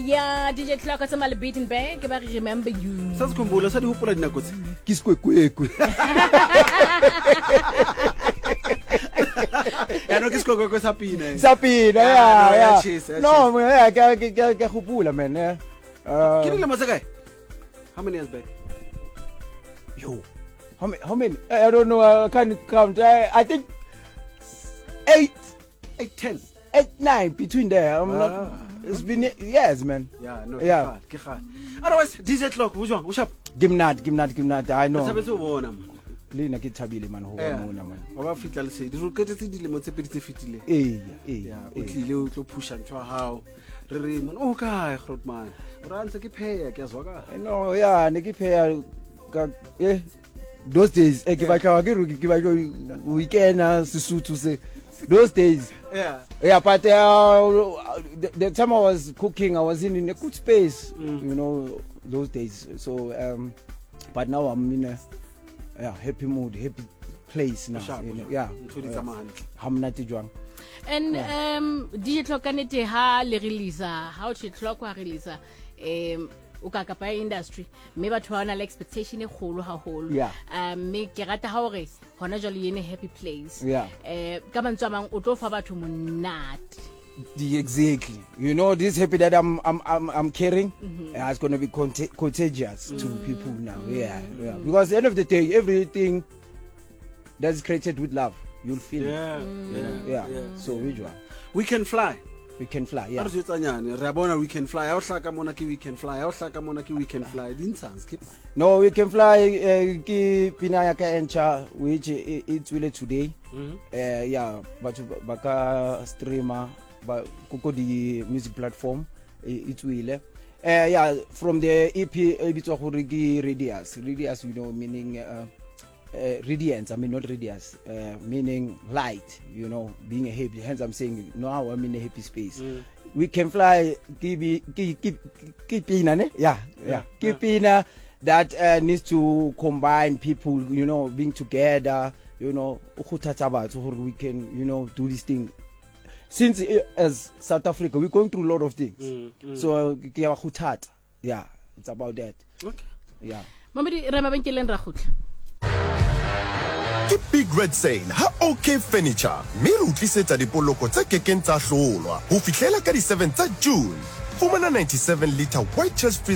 Yeah, DJ Clock at Samal Beaten Bank, but I remember you. Sa sikhumbula sa dihopola dinako tse. Ke sekwekwekwe. Ya no ke sikwekwekwe sa pina. Sapina, Yeah, yeah. cheers, yeah, No, yeah, ke khupula man, yeah. Ke dilemo tse kae? How many years back? Yo. How many? I don't know, I can't count. I think 8, 10. 8, 9 between there. I'm not. It's been years, man. Yeah, no. Yeah. Ke kgale. Otherwise, DJ Clock, o jwang? O sharp? Gimnat. I know. Sabetse o bona. Lena ke thabile man ho bona man. Wa ba fitla le se. Di ro ketse dilemo tse pedi tse fitile. Yeah. O tlile o tlo pusha ntwa hao. Re re mon o kae Grootman. Ra ntse ke pheya ke azwa ka. No, yeah, ne ke pheya ka those days ke batla ke batla weekend Sesotho se. Those days. Yeah, but the time I was cooking, I was in a good space, you know, those days. So, but now I'm in a happy mood, happy place now. Yeah. Hamnati jwang. And DJ Clock kanete ha le release how to clock wa release o ka kapa industry me batho ba na le expectation e kholo haholo me ke rata ha hore hona jole yene happy place ka mantswa mang o tlo fa batho monate exactly, you know, this happy that I'm carrying it's going to be contagious to people now. Yeah, because at the end of the day everything that's created with love you'll feel so we can fly. We can fly, yeah. Re bona we can fly. Ha o hlaka mona ke we can fly. Ha o hlaka mona ke we can fly. Dintsang skip. No, we can fly ke pina ya ka encha which it's really today. Yeah, but baka streamer ba kuko di music platform it's will. Yeah, from the EP bitswa gore ke Radius, you know, meaning radiance, I mean not radius, meaning light, you know, being a happy, hence I'm saying now I'm in a happy space. We can fly kipina, kipina that needs to combine people, you know, being together, you know, we can, you know, do this thing. Since as South Africa, we're going through a lot of things. So yeah, it's about that. Okay. Yeah. Mamadi ramabenkelen ra khutla. Ke Big Red Sale ha OK Furniture me re utlisetsa dipoloko tse kekeng tsa hlolwa ho fihlela ka di 7 tsa June. Fumana 97 liter white chest